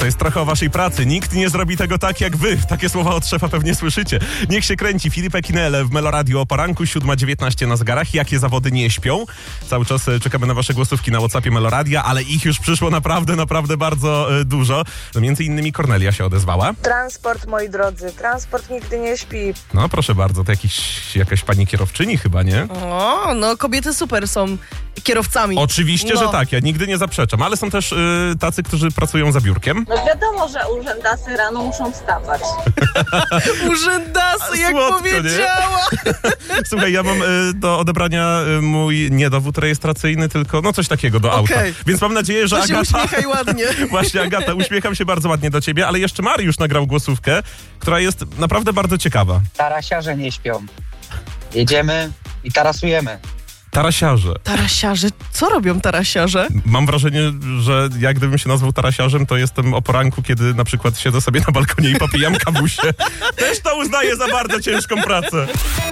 To jest trochę o waszej pracy. Nikt nie zrobi tego tak jak wy. Takie słowa od szefa pewnie słyszycie. Niech się kręci. Filip Ekinele w Meloradio o poranku, 7:19 na zegarach. Jakie zawody nie śpią? Cały czas czekamy na wasze głosówki na WhatsAppie Meloradia, ale ich już przyszło naprawdę bardzo dużo. No, między innymi Kornelia się odezwała. Transport, moi drodzy, transport nigdy nie śpi. No proszę bardzo, to jakaś pani kierowczyni chyba, nie? O, no kobiety super są kierowcami. Oczywiście, że tak, ja nigdy nie zaprzeczam, ale są też tacy, którzy pracują za biurkiem. No wiadomo, że urzędasy rano muszą wstawać. Urzędasy, jak Słodko, powiedziała. Słuchaj, ja mam do odebrania mój nie dowód rejestracyjny, tylko no coś takiego do auta. Więc mam nadzieję, że To się Agata... uśmiechaj ładnie. Właśnie, Agata, uśmiecham się bardzo ładnie do ciebie, ale jeszcze Mariusz nagrał głosówkę, która jest naprawdę bardzo ciekawa. Tarasiarze nie śpią. Jedziemy i tarasujemy. Tarasiarze. Tarasiarze? Co robią tarasiarze? Mam wrażenie, że jak gdybym się nazwał tarasiarzem, to jestem o poranku, kiedy na przykład siedzę sobie na balkonie i popijam kawusie. Też to uznaję za bardzo ciężką pracę.